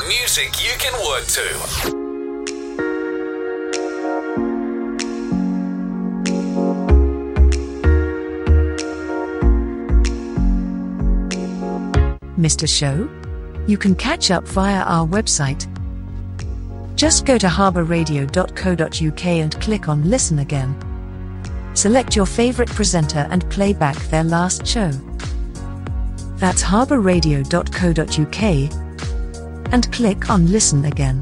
music you can work to. Missed a show? You can catch up via our website. Just go to harbourradio.co.uk and click on Listen Again. Select your favourite presenter and play back their last show. That's harbourradio.co.uk and click on Listen Again.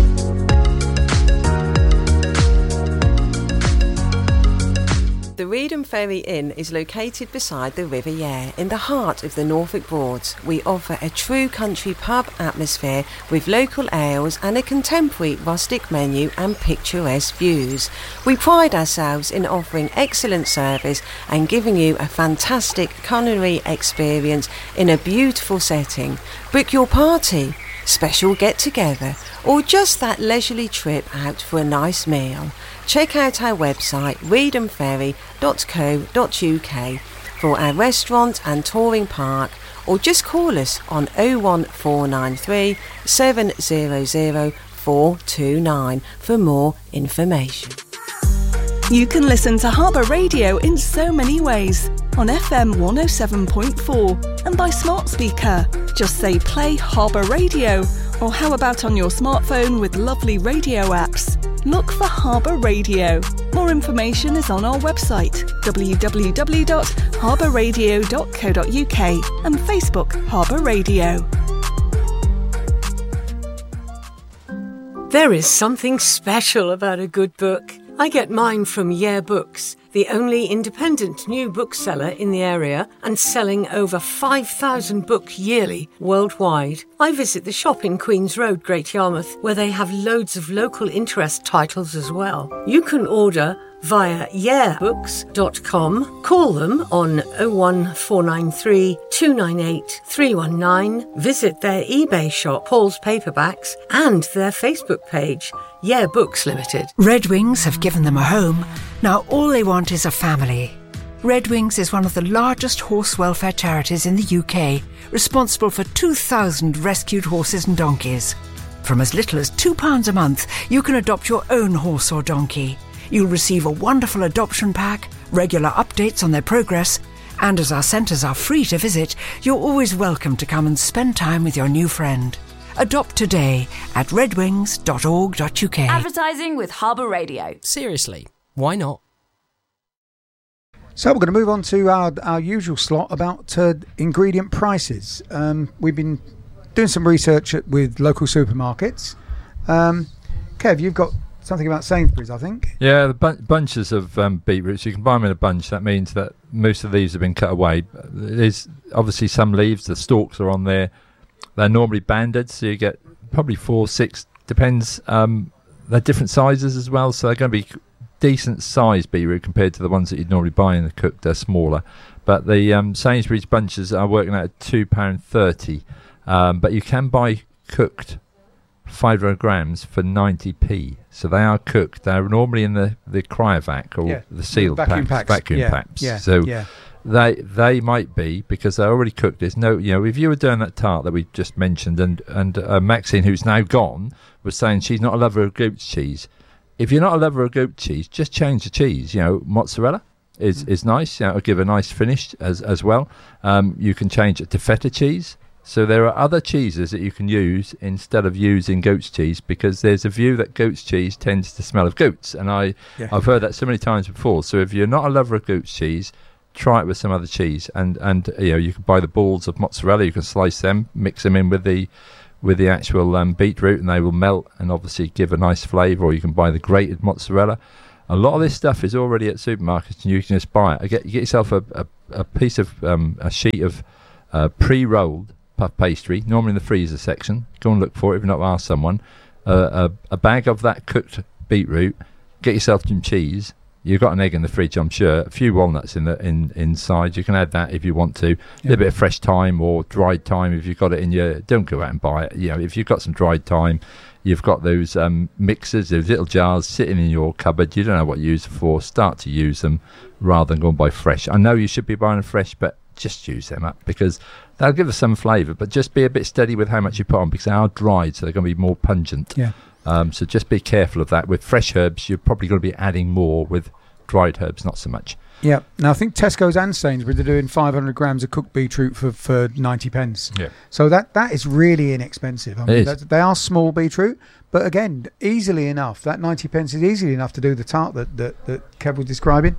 The Reedham Ferry Inn is located beside the River Yare in the heart of the Norfolk Broads. We offer a true country pub atmosphere with local ales and a contemporary rustic menu and picturesque views. We pride ourselves in offering excellent service and giving you a fantastic culinary experience in a beautiful setting. Book your party, special get-together, or just that leisurely trip out for a nice meal. Check out our website reedhamferry.co.uk for our restaurant and touring park, or just call us on 01493 700 429 for more information. You can listen to Harbour Radio in so many ways. On FM 107.4 and by smart speaker. Just say play Harbour Radio, or how about on your smartphone with lovely radio apps? Look for Harbour Radio. More information is on our website www.harbourradio.co.uk and Facebook Harbour Radio. There is something special about a good book. I get mine from Yare Books, the only independent new bookseller in the area and selling over 5,000 books yearly worldwide. I visit the shop in Queen's Road, Great Yarmouth, where they have loads of local interest titles as well. You can order via yarebooks.com. Call them on 01493 298 319. Visit their eBay shop, Paul's Paperbacks, and their Facebook page, Yare Books Limited. Red Wings have given them a home. Now all they want is a family. Red Wings is one of the largest horse welfare charities in the UK, responsible for 2,000 rescued horses and donkeys. From as little as £2 a month, you can adopt your own horse or donkey. You'll receive a wonderful adoption pack, regular updates on their progress, and as our centres are free to visit, you're always welcome to come and spend time with your new friend. Adopt today at redwings.org.uk. Advertising with Harbour Radio. Seriously, why not? So we're going to move on to our usual slot about ingredient prices. We've been doing some research with local supermarkets. Kev, you've got something about Sainsbury's, I think. Yeah, the bunches of beetroots, you can buy them in a bunch. That means that most of the leaves have been cut away. There's obviously some leaves, the stalks are on there. They're normally banded, so you get probably 4, 6, depends. They're different sizes as well, so they're going to be decent size beetroot compared to the ones that you'd normally buy in the cooked. They're smaller. But the Sainsbury's bunches are working out at £2.30. But you can buy cooked 500 grams for 90p. So they are cooked. They're normally in the cryovac or the sealed vacuum packs. Yeah. So they might be, because they're already cooked. There's no, if you were doing that tart that we just mentioned, and Maxine, who's now gone, was saying she's not a lover of goat's cheese. If you're not a lover of goat cheese, just change the cheese. Mozzarella is nice. It'll give a nice finish as well. You can change it to feta cheese. So there are other cheeses that you can use instead of using goat's cheese, because there's a view that goat's cheese tends to smell of goats, and I've heard that so many times before. So if you're not a lover of goat's cheese, try it with some other cheese, and you can buy the balls of mozzarella. You can slice them, mix them in with the actual beetroot, and they will melt and obviously give a nice flavour. Or you can buy the grated mozzarella. A lot of this stuff is already at supermarkets, and you can just buy it. You get yourself a piece of a sheet of pre-rolled puff pastry, normally in the freezer section. Go and look for it if you've not asked someone. A bag of that cooked beetroot. Get yourself some cheese. You've got an egg in the fridge, I'm sure. A few walnuts inside. You can add that if you want to. A little bit of fresh thyme or dried thyme if you've got it in your. Don't go out and buy it. If you've got some dried thyme, you've got those mixers, those little jars sitting in your cupboard. You don't know what you use it for. Start to use them rather than go and buy fresh. I know you should be buying fresh, but just use them up because they'll give us some flavour, but just be a bit steady with how much you put on because they are dried, so they're going to be more pungent. Yeah. So just be careful of that. With fresh herbs, you're probably going to be adding more. With dried herbs, not so much. Yeah. Now, I think Tesco's and Sainsbury's are doing 500 grams of cooked beetroot for 90 pence. Yeah. So that is really inexpensive. I mean, It is. they are small beetroot, but again, easily enough. That 90 pence is easily enough to do the tart that Kev was describing,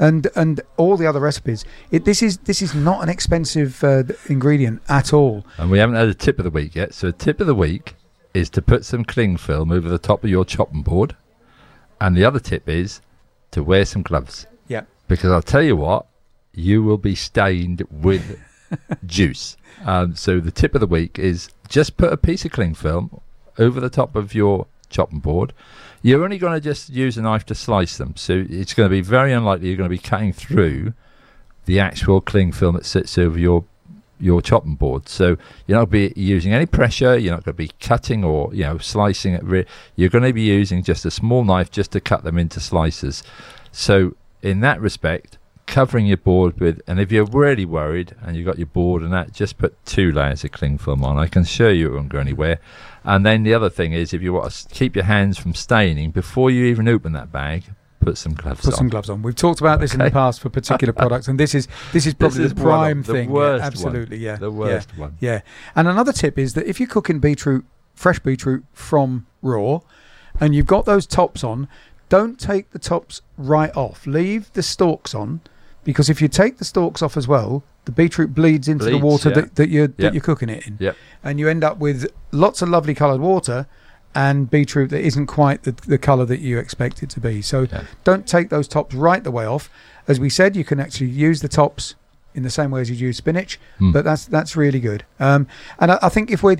and all the other recipes. This is not an expensive ingredient at all. And we haven't had a tip of the week yet. So a tip of the week is to put some cling film over the top of your chopping board, and the other tip is to wear some gloves. Yeah. Because I'll tell you what, you will be stained with juice. So the tip of the week is just put a piece of cling film over the top of your chopping board. You're only going to just use a knife to slice them, so it's going to be very unlikely you're going to be cutting through the actual cling film that sits over your chopping board. So you're not going to be using any pressure. You're not going to be cutting or slicing it. You're going to be using just a small knife just to cut them into slices. So in that respect, covering your board with, and if you're really worried and you've got your board and that, just put 2 layers of cling film on. I can assure you it won't go anywhere. And then the other thing is, if you want to keep your hands from staining, before you even open that bag, put some gloves on. Put some gloves on. We've talked about this in the past for particular products, and this is probably the prime thing. The worst absolutely, one. yeah. The worst one. Yeah. And another tip is that if you're cooking fresh beetroot from raw, and you've got those tops on, don't take the tops right off. Leave the stalks on, because if you take the stalks off as well, the beetroot bleeds into the water that you're cooking it in. Yep. And you end up with lots of lovely coloured water and beetroot that isn't quite the colour that you expect it to be. So don't take those tops right the way off. As we said, you can actually use the tops in the same way as you use spinach, but that's really good. And I think if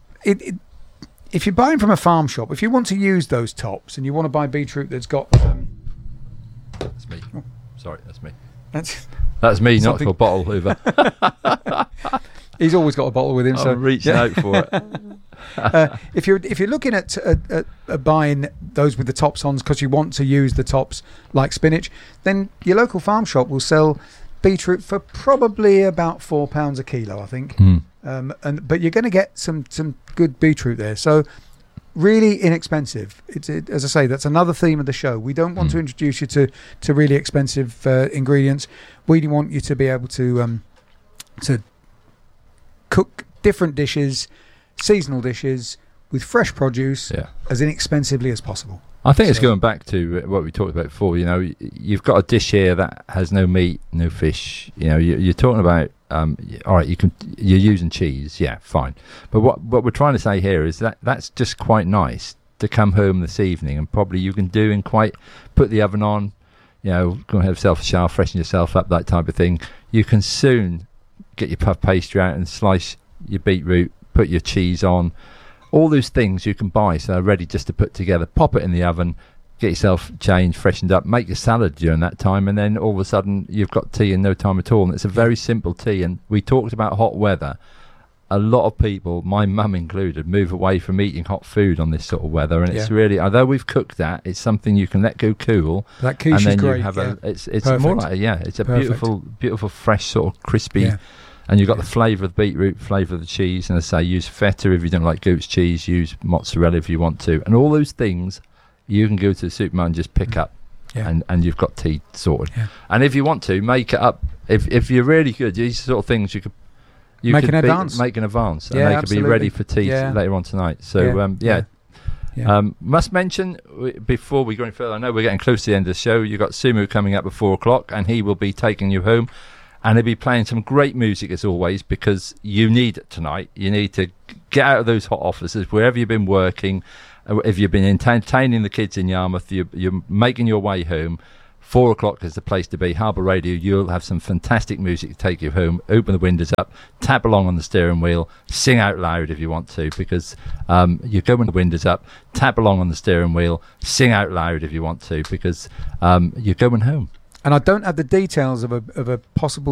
you're buying from a farm shop, if you want to use those tops and you want to buy beetroot that's got... That's me. Oh. Sorry, that's me. That's me, not your bottle over. He's always got a bottle with him. I'm reaching out for it. If you're looking at buying those with the tops on because you want to use the tops like spinach, then your local farm shop will sell beetroot for probably about £4 a kilo, I think. But you're going to get some good beetroot there. So really inexpensive. As I say, that's another theme of the show. We don't want to introduce you to really expensive ingredients. We want you to be able to cook different dishes, seasonal dishes with fresh produce as inexpensively as possible. I think it's going back to what we talked about before. You've got a dish here that has no meat, no fish. You're talking about all right. You're using cheese, fine. But what we're trying to say here is that's just quite nice to come home this evening and probably you can do and put the oven on. Go and have yourself a shower, freshen yourself up, that type of thing. You can soon get your puff pastry out and slice your beetroot, put your cheese on. All those things you can buy, so they're ready just to put together. Pop it in the oven, get yourself changed, freshened up, make your salad during that time, and then all of a sudden you've got tea in no time at all. And it's a very simple tea. And we talked about hot weather. A lot of people, my mum included, move away from eating hot food on this sort of weather. And it's really, although we've cooked that, it's something you can let go cool. That quiche and then is great. You have it's Perfect. more like it's a beautiful, fresh sort of crispy. Yeah. And you've got the flavour of the beetroot, flavour of the cheese, and as I say, use feta if you don't like goat's cheese, use mozzarella if you want to. And all those things you can go to the supermarket and just pick up, and you've got tea sorted. Yeah. And if you want to, make it up. If you're really good, these sort of things you could make an advance. Make an advance, and they could be ready for tea later on tonight. So, must mention, before we go any further, I know we're getting close to the end of the show, you've got Sumu coming up at 4 o'clock, and he will be taking you home. And he'll be playing some great music as always, because you need it tonight. You need to get out of those hot offices, wherever you've been working. If you've been entertaining the kids in Yarmouth, you're making your way home. 4 o'clock is the place to be. Harbour Radio, you'll have some fantastic music to take you home. Open the windows up, tap along on the steering wheel, sing out loud if you want to, because you go with the windows up, tap along on the steering wheel, sing out loud if you want to, because you're going home. And I don't have the details of a possible